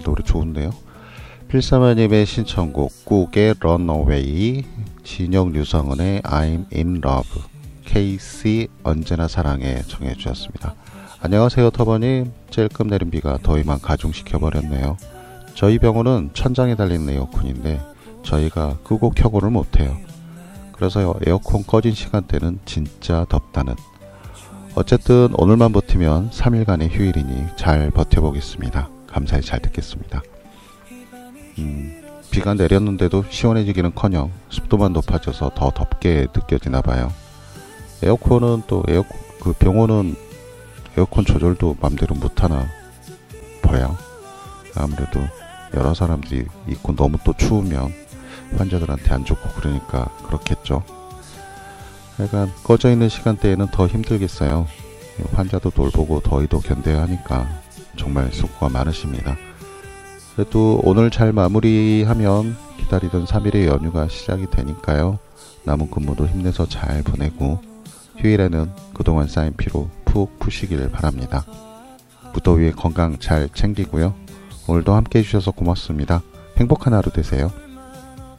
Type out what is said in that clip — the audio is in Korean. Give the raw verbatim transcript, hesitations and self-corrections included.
노래 좋은데요. 필사마님의 신청곡 꾹의 Runaway, 진영 유성은의 I'm in love, 케이씨 언제나 사랑해 정해주셨습니다. 안녕하세요 터버님. 찔끔 내린 비가 더위만 가중시켜버렸네요. 저희 병원은 천장에 달린 에어컨인데 저희가 끄고 켜고를 못해요. 그래서 에어컨 꺼진 시간대는 진짜 덥다는. 어쨌든 오늘만 버티면 삼 일간의 휴일이니 잘 버텨보겠습니다. 감사히 잘 듣겠습니다. 음, 비가 내렸는데도 시원해지기는커녕 습도만 높아져서 더 덥게 느껴지나봐요. 에어컨은 또 에어컨 그 병원은 에어컨 조절도 맘대로 못하나 봐요. 아무래도 여러 사람들이 있고 너무 또 추우면 환자들한테 안 좋고 그러니까 그렇겠죠. 약간 꺼져 있는 시간대에는 더 힘들겠어요. 환자도 돌보고 더위도 견뎌야 하니까 정말 수고가 많으십니다. 그래도 오늘 잘 마무리하면 기다리던 삼 일의 연휴가 시작이 되니까요. 남은 근무도 힘내서 잘 보내고 휴일에는 그동안 쌓인 피로 푹 푸시길 바랍니다. 무더위에 건강 잘 챙기고요. 오늘도 함께 해주셔서 고맙습니다. 행복한 하루 되세요.